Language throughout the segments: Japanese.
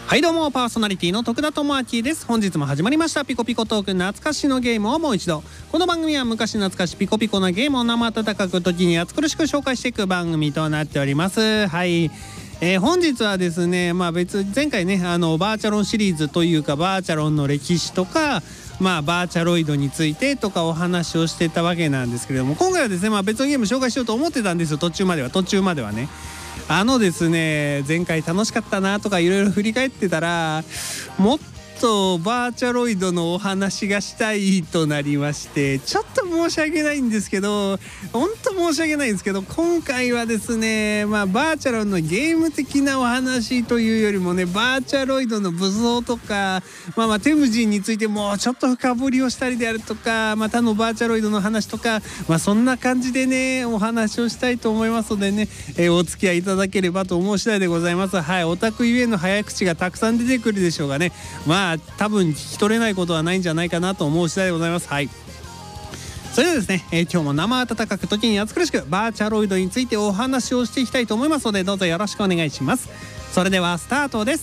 はいどうも、パーソナリティの徳田智明です。本日も始まりましたピコピコトーク、懐かしのゲームをもう一度。この番組は昔懐かしピコピコなゲームを生温かく時に暑苦しく紹介していく番組となっております。はい、本日はですね、前回ねバーチャロンシリーズというかバーチャロンの歴史とかバーチャロイドについてとかお話をしてたわけなんですけれども、今回はですね別のゲーム紹介しようと思ってたんですよ。途中まではねですね、前回楽しかったなとかいろいろ振り返ってたら、もっとバーチャロイドのお話がしたいとなりまして、ちょっと申し訳ないんですけど、今回はですねバーチャロンのゲーム的なお話というよりもね、バーチャロイドの武装とかテムジンについてもうちょっと深掘りをしたりであるとか、またのバーチャロイドの話とかそんな感じでねお話をしたいと思いますのでね、お付き合いいただければと思う次第でございます。はい、オタクゆえの早口がたくさん出てくるでしょうがね、多分聞き取れないことはないんじゃないかなと思う次第でございます。はい、それではですね、今日も生温かく時に暑苦しくバーチャロイドについてお話をしていきたいと思いますので、どうぞよろしくお願いします。それではスタートです。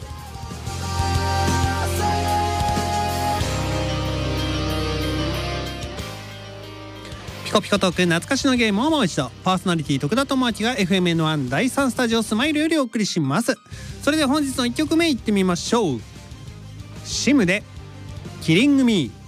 ピコピコトーク、懐かしのゲームをもう一度。パーソナリティ徳田智明が FMN1 第3スタジオスマイルよりお送りします。それでは本日の1曲目いってみましょう。シムでキリングミー。